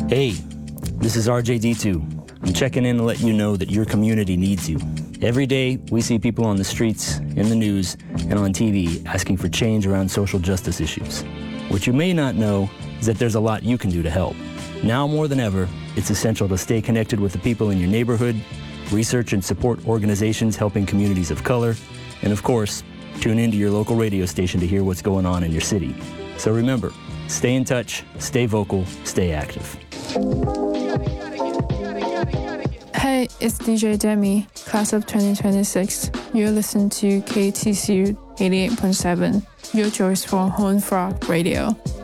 Hey, this is RJD2. I'm checking in to let you know that your community needs you. Every day, we see people on the streets, in the news, and on TV asking for change around social justice issues. What you may not know is that there's a lot you can do to help. Now more than ever, it's essential to stay connected with the people in your neighborhood, research and support organizations helping communities of color, and of course, tune into your local radio station to hear what's going on in your city. So remember, stay in touch, stay vocal, stay active. Hey, it's DJ Demi, class of 2026. You're listening to KTCU 88.7, your choice for Horn Frog Radio.